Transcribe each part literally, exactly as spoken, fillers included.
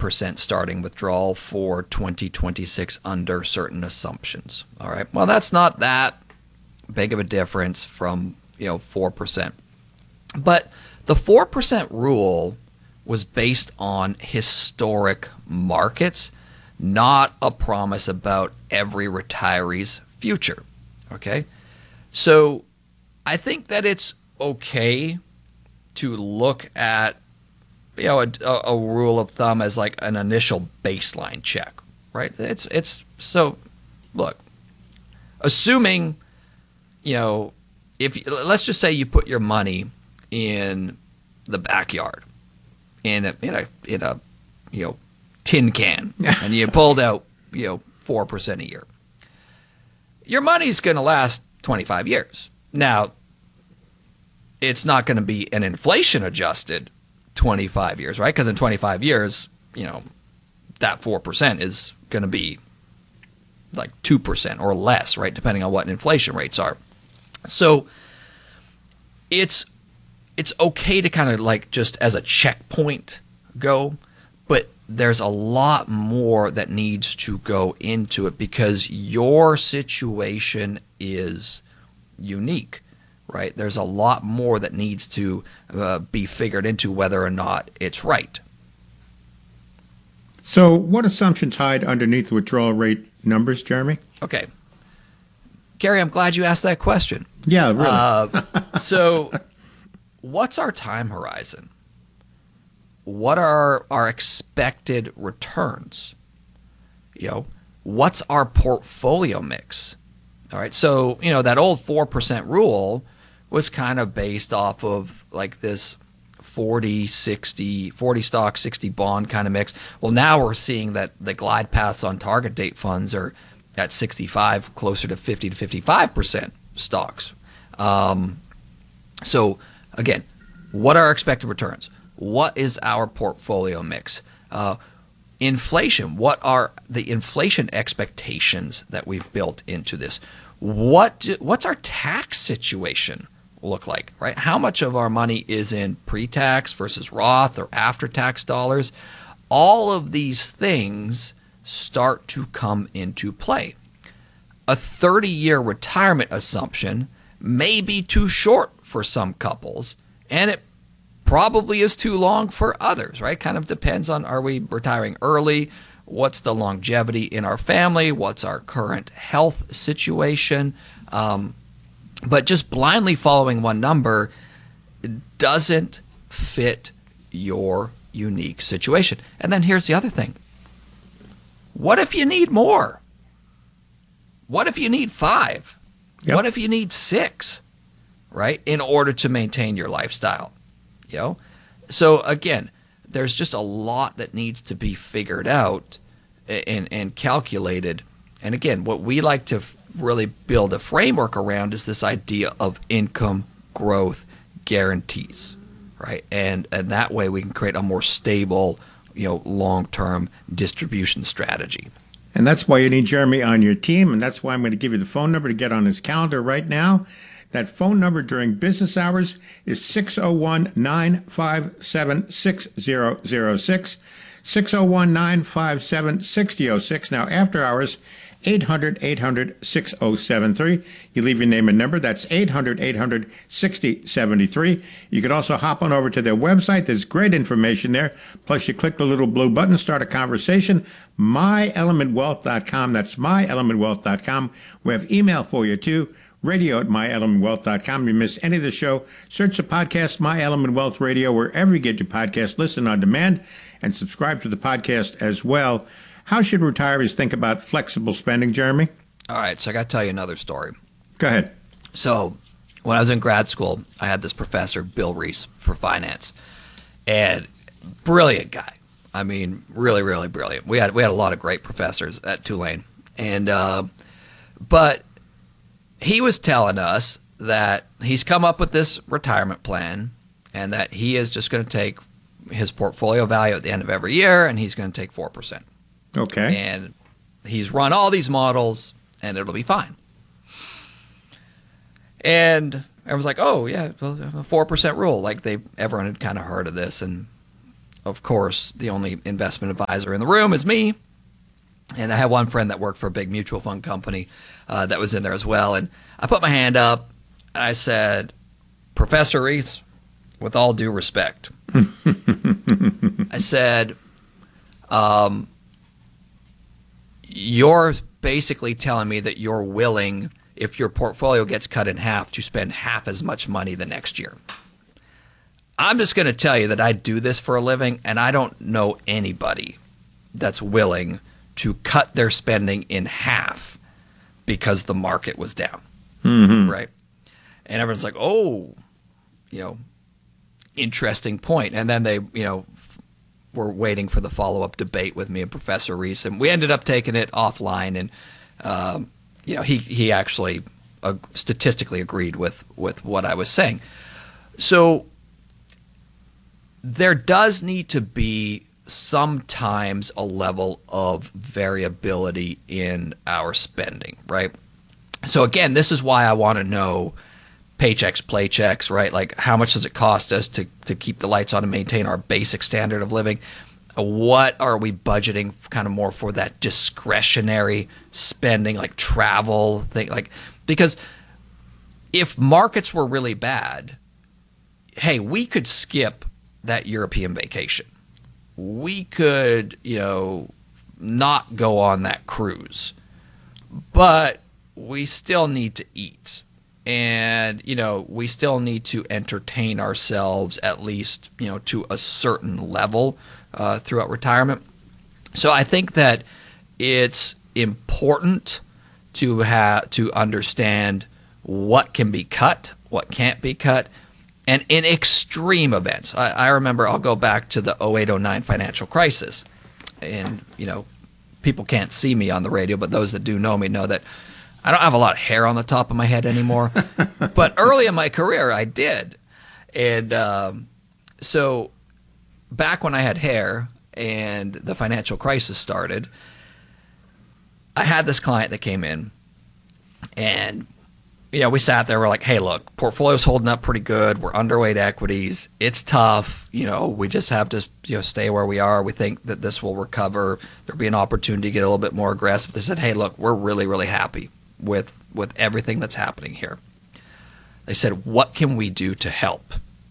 percent starting withdrawal for twenty twenty-six under certain assumptions. All right. Well, that's not that big of a difference from, you know, four percent. But the four percent rule was based on historic markets, not a promise about every retiree's future. Okay? So I think that it's okay to look at, you know, a, a rule of thumb as like an initial baseline check, right? It's it's so look, assuming, you know, if let's just say you put your money in the backyard in a in a in a you know tin can and you pulled out, you know, four percent a year. Your money's going to last twenty-five years. Now, it's not going to be an inflation adjusted twenty-five years, right? Because in twenty-five years, you know, that four percent is going to be like two percent or less, right? Depending on what inflation rates are. So it's it's okay to kind of like just as a checkpoint go, but there's a lot more that needs to go into it because your situation is unique, right? There's a lot more that needs to uh, be figured into whether or not it's right. So what assumptions hide underneath withdrawal rate numbers, Jeremy? Okay. Gary, I'm glad you asked that question. Yeah, really. Uh, so what's our time horizon? What are our expected returns? You know, what's our portfolio mix? All right. So, you know, that old four percent rule was kind of based off of like this forty, sixty, forty stock, sixty bond kind of mix. Well, now we're seeing that the glide paths on target date funds are at sixty-five, closer to fifty to fifty-five percent stocks. Um, so again, what are our expected returns? What is our portfolio mix? Uh, inflation. What are the inflation expectations that we've built into this? What do, what's our tax situation look like, right? How much of our money is in pre-tax versus Roth or after-tax dollars? All of these things start to come into play. A thirty-year retirement assumption may be too short for some couples, and it probably is too long for others, right? Kind of depends on, are we retiring early? What's the longevity in our family? What's our current health situation? Um, but just blindly following one number doesn't fit your unique situation. And then here's the other thing. What if you need more? What if you need five? Yep. What if you need six, right, in order to maintain your lifestyle? You know? So again, there's just a lot that needs to be figured out and, and calculated. And again, what we like to really build a framework around is this idea of income growth guarantees, right? And and that way we can create a more stable, you know, long-term distribution strategy. And that's why you need Jeremy on your team, and that's why I'm going to give you the phone number to get on his calendar right now. That phone number during business hours is six oh one, nine five seven, six oh oh six, six oh one, nine five seven, six oh oh six. Now, after hours, eight hundred, eight hundred, six oh seven three. You leave your name and number. That's eight hundred, eight hundred, six oh seven three. You could also hop on over to their website. There's great information there. Plus, you click the little blue button, start a conversation, my element wealth dot com. That's my element wealth dot com. We have email for you, too. Radio at my element wealth dot com. If you miss any of the show, search the podcast My Element Wealth Radio wherever you get your podcast. Listen on demand and subscribe to the podcast as well. How should retirees think about flexible spending, Jeremy? All right, so I got to tell you another story. Go ahead. So when I was in grad school, I had this professor, Bill Reese, for finance, and brilliant guy. I mean, really, really brilliant. We had we had a lot of great professors at Tulane, and uh, but he was telling us that he's come up with this retirement plan and that he is just going to take his portfolio value at the end of every year and he's going to take four percent. Okay. And he's run all these models and it'll be fine. And everyone's like, oh, yeah, well, a four percent rule. Like they, everyone had kind of heard of this. And of course, the only investment advisor in the room is me. And I had one friend that worked for a big mutual fund company uh, that was in there as well. And I put my hand up and I said, Professor Reese, with all due respect, I said, um, you're basically telling me that you're willing, if your portfolio gets cut in half, to spend half as much money the next year. I'm just going to tell you that I do this for a living, and I don't know anybody that's willing to cut their spending in half because the market was down, mm-hmm. right? And everyone's like, oh, you know, interesting point. And then they, you know, were waiting for the follow-up debate with me and Professor Reese, and we ended up taking it offline. And um, you know, he he actually uh, statistically agreed with with what I was saying. So there does need to be sometimes a level of variability in our spending, right? So again, this is why I want to know paychecks, playchecks, right? Like, how much does it cost us to, to keep the lights on and maintain our basic standard of living? What are we budgeting kind of more for that discretionary spending, like travel thing? Like, because if markets were really bad, hey, we could skip that European vacation. We could, you know, not go on that cruise, but we still need to eat. And, you know, we still need to entertain ourselves at least, you know, to a certain level uh, throughout retirement. So I think that it's important to have to understand what can be cut, what can't be cut, and in extreme events. I, I remember, I'll go back to the oh eight oh nine financial crisis. And, you know, people can't see me on the radio, but those that do know me know that I don't have a lot of hair on the top of my head anymore, but early in my career I did. And um, so back when I had hair and the financial crisis started, I had this client that came in, and you know, we sat there, we're like, hey, look, portfolio's holding up pretty good. We're underweight equities. It's tough. You know, we just have to, you know, stay where we are. We think that this will recover. There'll be an opportunity to get a little bit more aggressive. They said, hey, look, we're really, really happy with with everything that's happening here. They said, what can we do to help?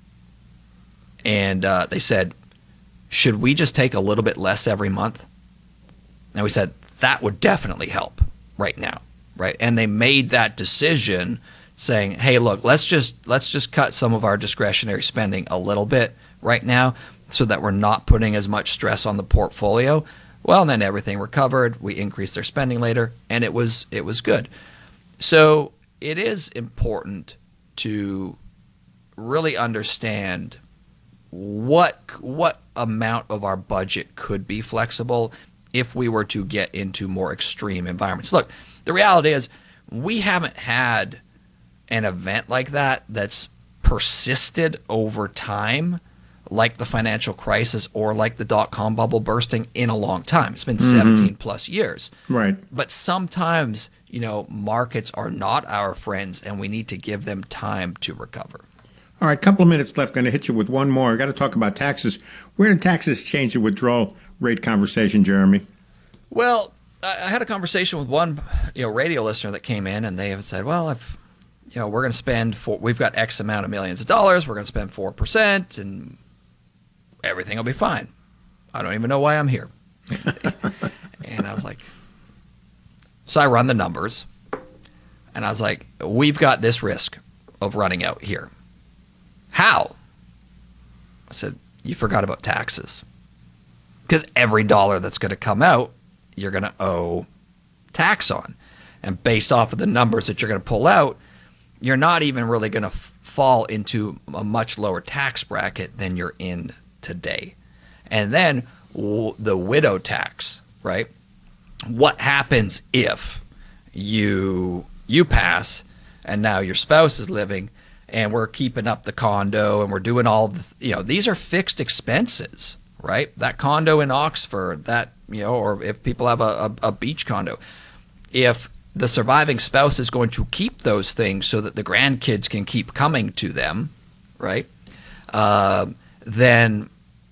And uh, they said, should we just take a little bit less every month? And we said, that would definitely help right now, right? And they made that decision saying, hey, look, let's just let's just cut some of our discretionary spending a little bit right now so that we're not putting as much stress on the portfolio. Well, and then everything recovered. We increased their spending later, and it was it was good. So it is important to really understand what what amount of our budget could be flexible if we were to get into more extreme environments. Look, the reality is we haven't had an event like that that's persisted over time, like the financial crisis or like the dot-com bubble bursting, in a long time. It's been mm-hmm. seventeen plus years. Right. But sometimes, you know, markets are not our friends, and we need to give them time to recover. All right, couple of minutes left. Going to hit you with one more. I got to talk about taxes. Where did taxes change the withdrawal rate conversation, Jeremy? Well, I had a conversation with one, you know, radio listener that came in, and they have said, well, if, you know, we're going to spend, four, we've got X amount of millions of dollars, we're going to spend four percent, and everything will be fine. I don't even know why I'm here. And I was like, so I run the numbers, and I was like, we've got this risk of running out here. How? I said, you forgot about taxes. Because every dollar that's going to come out, you're going to owe tax on. And based off of the numbers that you're going to pull out, you're not even really going to f- fall into a much lower tax bracket than you're in today. And then w- the widow tax, right? What happens if you you pass and now your spouse is living and we're keeping up the condo and we're doing all the, you know, these are fixed expenses, right? That condo in Oxford, that, you know, or if people have a, a, a beach condo, if the surviving spouse is going to keep those things so that the grandkids can keep coming to them, right? Uh, then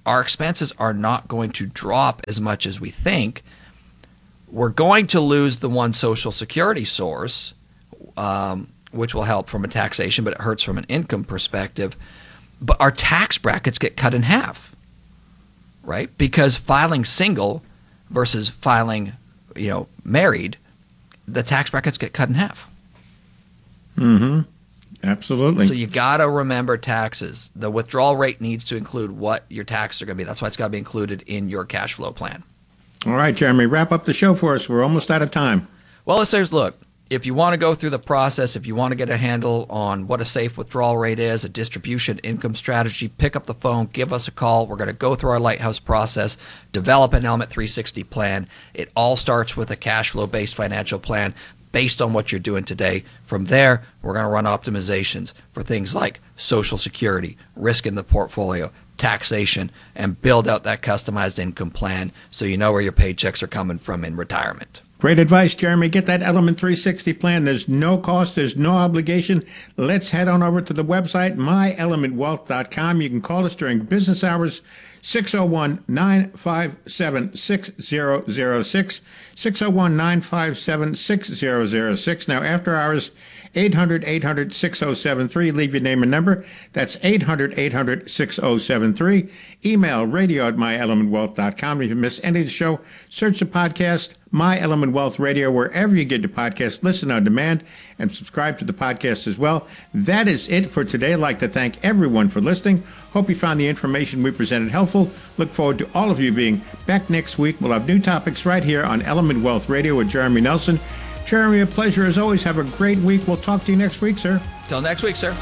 our expenses are not going to drop as much as we think. We're going to lose the one Social Security source, um, which will help from a taxation, but it hurts from an income perspective. But our tax brackets get cut in half, right? Because filing single versus filing, you know, married, the tax brackets get cut in half. Mm-hmm. Absolutely. So you got to remember taxes. The withdrawal rate needs to include what your taxes are going to be. That's why it's got to be included in your cash flow plan. All right, Jeremy, wrap up the show for us. We're almost out of time. Well, listeners, look, if you want to go through the process, if you want to get a handle on what a safe withdrawal rate is, a distribution income strategy, pick up the phone, give us a call. We're going to go through our Lighthouse process, develop an Element three sixty plan. It all starts with a cash flow-based financial plan based on what you're doing today. From there, we're going to run optimizations for things like Social Security, risk in the portfolio, taxation, and build out that customized income plan so you know where your paychecks are coming from in retirement. Great advice, Jeremy. Get that Element three sixty plan. There's no cost. There's no obligation. Let's head on over to the website, my element wealth dot com. You can call us during business hours, six oh one, nine five seven, six oh oh six, six oh one, nine five seven, six oh oh six. Now, after hours, eight hundred, eight hundred, six oh seven three. Leave your name and number. That's eight hundred, eight hundred, six oh seven three. Email radio at my element wealth dot com. If you miss any of the show, search the podcast, My Element Wealth Radio, wherever you get your podcast. Listen on demand and subscribe to the podcast as well. That is it for today. I'd like to thank everyone for listening. Hope you found the information we presented helpful. Look forward to all of you being back next week. We'll have new topics right here on Element Wealth Radio with Jeremy Nelson. Jeremy, a pleasure as always. Have a great week. We'll talk to you next week, sir. Till next week, sir.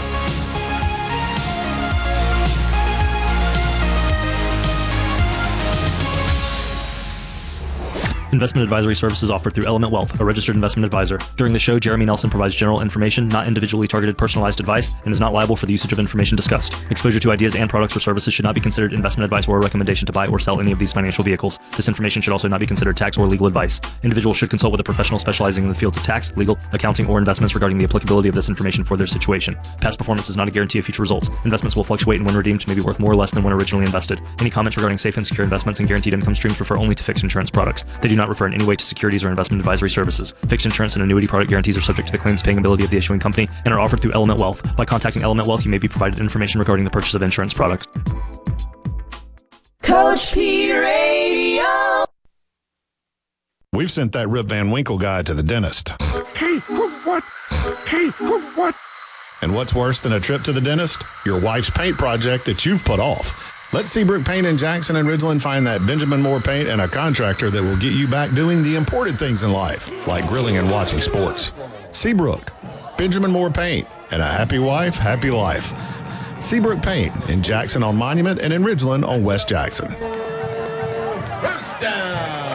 Investment advisory services offered through Element Wealth, a registered investment advisor. During the show, Jeremy Nelson provides general information, not individually targeted personalized advice, and is not liable for the usage of information discussed. Exposure to ideas and products or services should not be considered investment advice or a recommendation to buy or sell any of these financial vehicles. This information should also not be considered tax or legal advice. Individuals should consult with a professional specializing in the fields of tax, legal, accounting, or investments regarding the applicability of this information for their situation. Past performance is not a guarantee of future results. Investments will fluctuate and when redeemed may be worth more or less than when originally invested. Any comments regarding safe and secure investments and guaranteed income streams refer only to fixed insurance products. They do not refer in any way to securities or investment advisory services. Fixed insurance and annuity product guarantees are subject to the claims paying ability of the issuing company and are offered through Element Wealth. By contacting Element Wealth, you may be provided information regarding the purchase of insurance products. Coach P Radio. We've sent that Rip Van Winkle guy to the dentist. Hey, what? Hey, what? And what's worse than a trip to the dentist? Your wife's paint project that you've put off. Let Seabrook Paint in Jackson and Ridgeland find that Benjamin Moore Paint and a contractor that will get you back doing the important things in life, like grilling and watching sports. Seabrook, Benjamin Moore Paint, and a happy wife, happy life. Seabrook Paint in Jackson on Monument and in Ridgeland on West Jackson. First down.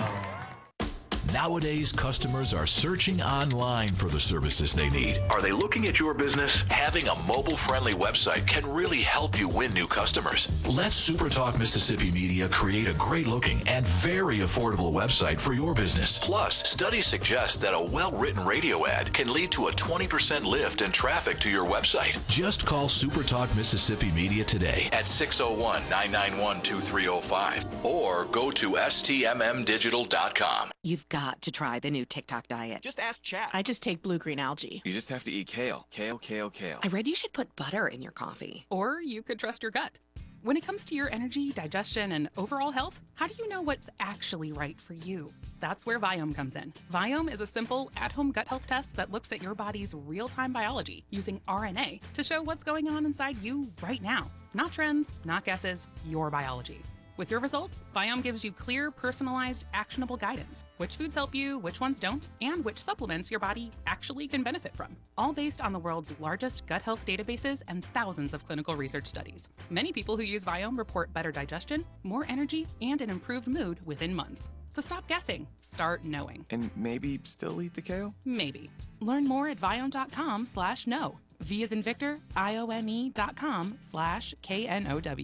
Nowadays, customers are searching online for the services they need. Are they looking at your business? Having a mobile-friendly website can really help you win new customers. Let SuperTalk Mississippi Media create a great-looking and very affordable website for your business. Plus, studies suggest that a well-written radio ad can lead to a twenty percent lift in traffic to your website. Just call SuperTalk Mississippi Media today at six oh one, nine nine one, two three oh five or go to S T M M digital dot com. You've got to try the new TikTok diet. Just ask chat. I just take blue-green algae. You just have to eat kale. Kale, kale, kale. I read you should put butter in your coffee. Or you could trust your gut. When it comes to your energy, digestion, and overall health, how do you know what's actually right for you? That's where Viome comes in. Viome is a simple, at-home gut health test that looks at your body's real-time biology using R N A to show what's going on inside you right now. Not trends, not guesses, your biology. With your results, Viome gives you clear, personalized, actionable guidance. Which foods help you, which ones don't, and which supplements your body actually can benefit from. All based on the world's largest gut health databases and thousands of clinical research studies. Many people who use Viome report better digestion, more energy, and an improved mood within months. So stop guessing, start knowing. And maybe still eat the kale? Maybe. Learn more at viome.com slash no. V as in Victor, I O M E dot com slash K N O W.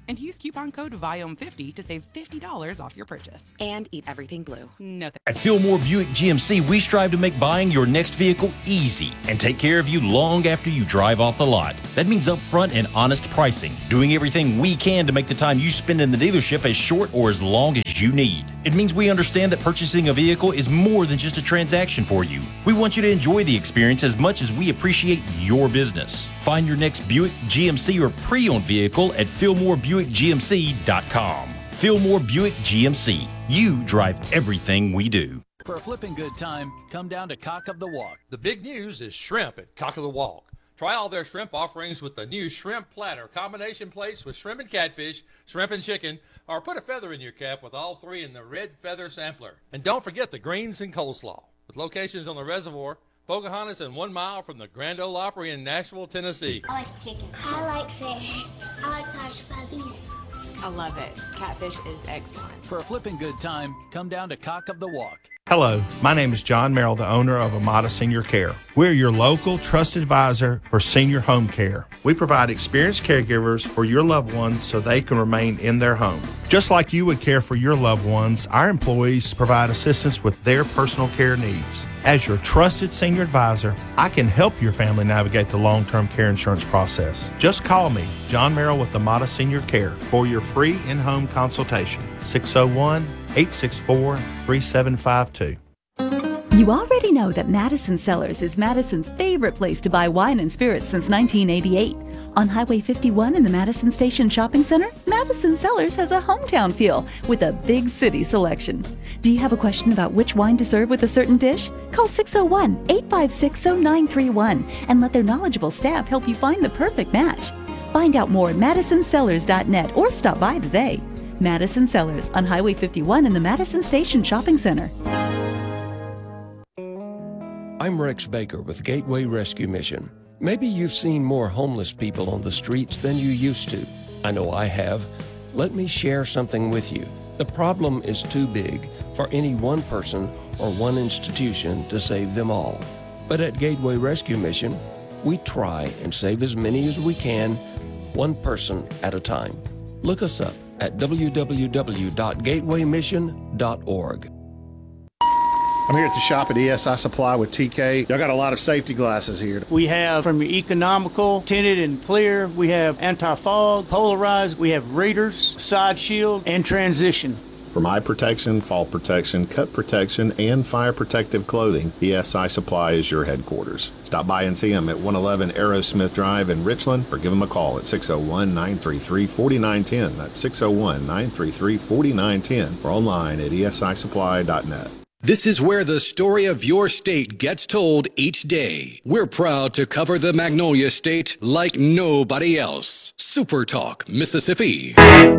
And use coupon code V I O M fifty to save fifty dollars off your purchase. And eat everything blue. No thanks. At Fillmore Buick G M C, we strive to make buying your next vehicle easy and take care of you long after you drive off the lot. That means upfront and honest pricing, doing everything we can to make the time you spend in the dealership as short or as long as you need. It means we understand that purchasing a vehicle is more than just a transaction for you. We want you to enjoy the experience as much as we appreciate your business. Find your next Buick, G M C, or pre-owned vehicle at Fillmore Buick G M C dot com. Fillmore Buick G M C. You drive everything we do. For a flipping good time, come down to Cock of the Walk. The big news is shrimp at Cock of the Walk. Try all their shrimp offerings with the new shrimp platter, combination plates with shrimp and catfish, shrimp and chicken, or put a feather in your cap with all three in the red feather sampler. And don't forget the greens and coleslaw. With locations on the reservoir, Pocahontas, and one mile from the Grand Ole Opry in Nashville, Tennessee. I like chicken. I like fish. I like hush puppies. I love it. Catfish is excellent. For a flipping good time, come down to Cock of the Walk. Hello, my name is John Merrill, the owner of Amada Senior Care. We're your local trusted advisor for senior home care. We provide experienced caregivers for your loved ones so they can remain in their home. Just like you would care for your loved ones, our employees provide assistance with their personal care needs. As your trusted senior advisor, I can help your family navigate the long-term care insurance process. Just call me, John Merrill with Amada Senior Care, for your free in-home consultation. six oh one, eight six four, three seven five two. You already know that Madison Cellars is Madison's favorite place to buy wine and spirits since nineteen eighty-eight. On Highway fifty-one in the Madison Station Shopping Center, Madison Cellars has a hometown feel with a big city selection. Do you have a question about which wine to serve with a certain dish? Call six oh one, eight five six, oh nine three one and let their knowledgeable staff help you find the perfect match. Find out more at madison cellars dot net or stop by today. Madison Cellars on Highway fifty-one in the Madison Station Shopping Center. I'm Rex Baker with Gateway Rescue Mission. Maybe you've seen more homeless people on the streets than you used to. I know I have. Let me share something with you. The problem is too big for any one person or one institution to save them all. But at Gateway Rescue Mission, we try and save as many as we can, one person at a time. Look us up at w w w dot gateway mission dot org. I'm here at the shop at E S I Supply with T K. Y'all got a lot of safety glasses here. We have from your economical, tinted and clear. We have anti-fog, polarized. We have readers, side shield, and transition. From eye protection, fall protection, cut protection, and fire protective clothing, E S I Supply is your headquarters. Stop by and see them at one eleven Aerosmith Drive in Richland, or give them a call at six oh one, nine three three, four nine one zero. That's six oh one, nine three three, four nine one zero, or online at E S I supply dot net. This is where the story of your state gets told each day. We're proud to cover the Magnolia State like nobody else. Super Talk, Mississippi.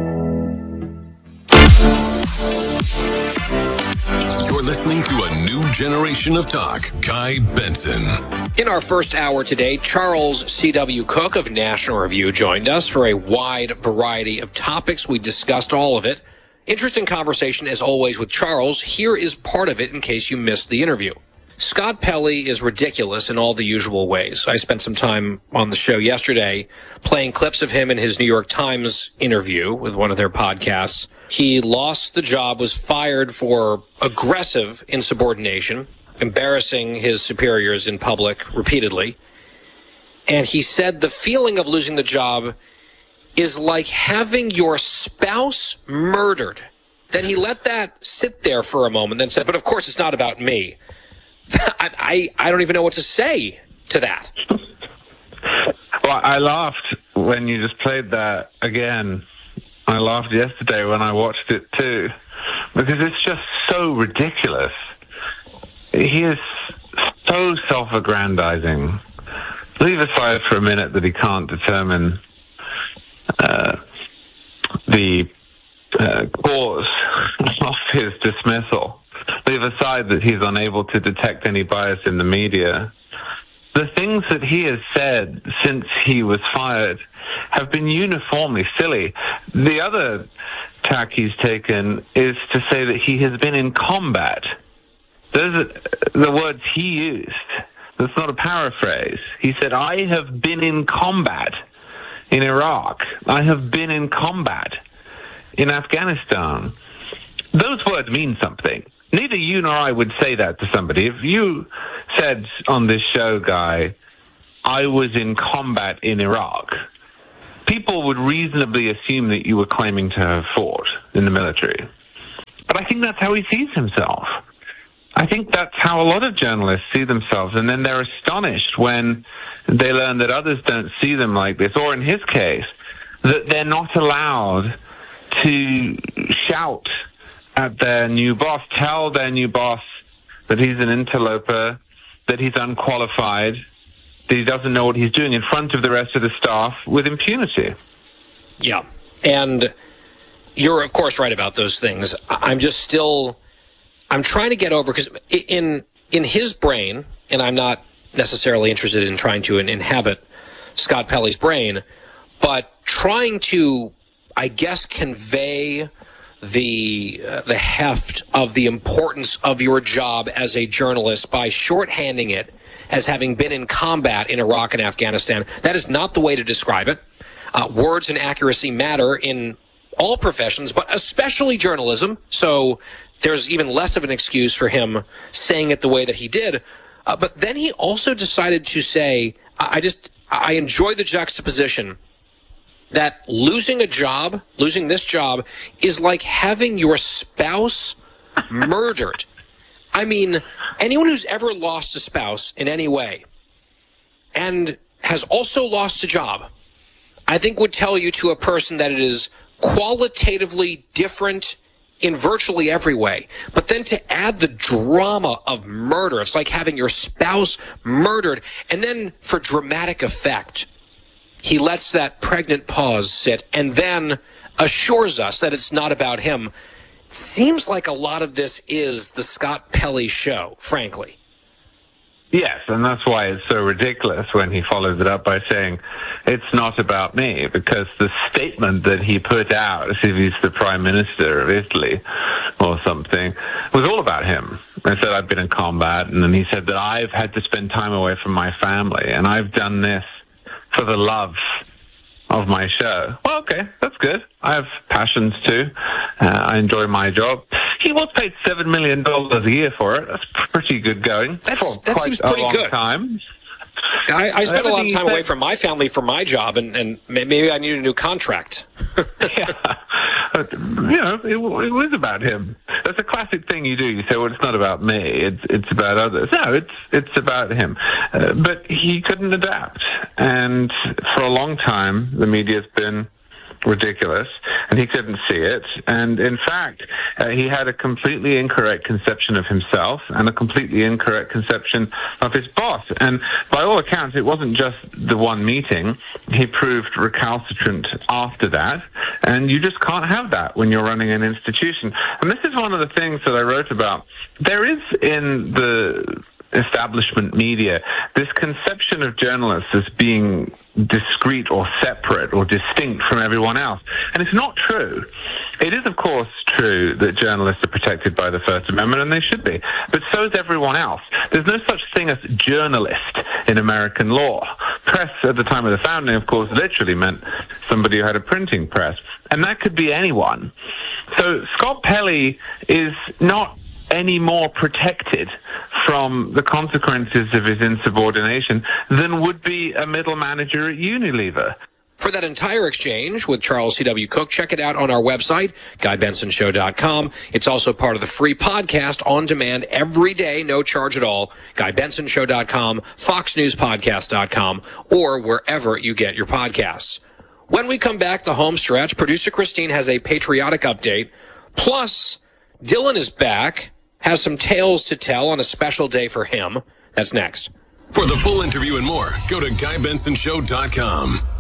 You're listening to a new generation of talk. Guy Benson. In our first hour today, Charles C W. Cook of National Review joined us for a wide variety of topics. We discussed all of it. Interesting conversation, as always, with Charles. Here is part of it in case you missed the interview. Scott Pelley is ridiculous in all the usual ways. I spent some time on the show yesterday playing clips of him in his New York Times interview with one of their podcasts. He lost the job, was fired for aggressive insubordination, embarrassing his superiors in public repeatedly. And he said the feeling of losing the job is like having your spouse murdered. Then he let that sit there for a moment, then said, but of course it's not about me. I, I, I don't even know what to say to that. Well, I laughed when you just played that again. I laughed yesterday when I watched it too, because it's just so ridiculous. He is so self-aggrandizing. Leave aside for a minute that he can't determine Uh, the uh, cause of his dismissal. Leave aside that he's unable to detect any bias in the media. The things that he has said since he was fired have been uniformly silly. The other tack he's taken is to say that he has been in combat. Those are the words he used. That's not a paraphrase. He said, I have been in combat. in Iraq. I have been in combat in Afghanistan. Those words mean something. Neither you nor I would say that to somebody. If you said on this show, Guy, I was in combat in Iraq, people would reasonably assume that you were claiming to have fought in the military. But I think that's how he sees himself. I think that's how a lot of journalists see themselves, and then they're astonished when they learn that others don't see them like this, or in his case, that they're not allowed to shout at their new boss, tell their new boss that he's an interloper, that he's unqualified, that he doesn't know what he's doing in front of the rest of the staff with impunity. Yeah, and you're, of course, right about those things. I'm just still... I'm trying to get over, because in in his brain, and I'm not necessarily interested in trying to inhabit Scott Pelley's brain, but trying to, I guess, convey the uh, the heft of the importance of your job as a journalist by shorthanding it as having been in combat in Iraq and Afghanistan. That is not the way to describe it. Uh, words and accuracy matter in all professions, but especially journalism. So there's even less of an excuse for him saying it the way that he did. Uh, but then he also decided to say, I just, I enjoy the juxtaposition that losing a job, losing this job, is like having your spouse murdered. I mean, anyone who's ever lost a spouse in any way and has also lost a job, I think would tell you to a person that it is qualitatively different in virtually every way. But then to add the drama of murder, it's like having your spouse murdered. And then for dramatic effect, he lets that pregnant pause sit and then assures us that it's not about him. It seems like a lot of this is the Scott Pelley show, frankly. Yes, and that's why it's so ridiculous when he follows it up by saying, it's not about me, because the statement that he put out, as if he's the Prime Minister of Italy or something, was all about him. I said, I've been in combat, and then he said that I've had to spend time away from my family, and I've done this for the love of my show. Well, okay, that's good. I have passions too. Uh, I enjoy my job. He was paid seven million dollars a year for it. That's pretty good going. That's, for that quite seems a pretty long good. time. I, I spent a lot of time said, away from my family for my job, and, and maybe I need a new contract. Yeah. You know, it, it was about him. That's a classic thing you do. You say, well, it's not about me. It's it's about others. No, it's it's about him. Uh, but he couldn't adapt. And for a long time, the media's been ridiculous, and he couldn't see it. And in fact, uh, he had a completely incorrect conception of himself and a completely incorrect conception of his boss. And by all accounts, it wasn't just the one meeting. He proved recalcitrant after that, and you just can't have that when you're running an institution. And this is one of the things that I wrote about. There is in the establishment media this conception of journalists as being discrete or separate or distinct from everyone else. And it's not true. It is, of course, true that journalists are protected by the First Amendment, and they should be. But so is everyone else. There's no such thing as journalist in American law. Press at the time of the founding, of course, literally meant somebody who had a printing press. And that could be anyone. So Scott Pelley is not any more protected from the consequences of his insubordination than would be a middle manager at Unilever. For that entire exchange with Charles C W. Cook, check it out on our website, guy benson show dot com. It's also part of the free podcast on demand every day, no charge at all, guy benson show dot com, fox news podcast dot com, or wherever you get your podcasts. When we come back, the home stretch, producer Christine has a patriotic update. Plus, Dylan is back, has some tales to tell on a special day for him. That's next. For the full interview and more, go to guy benson show dot com.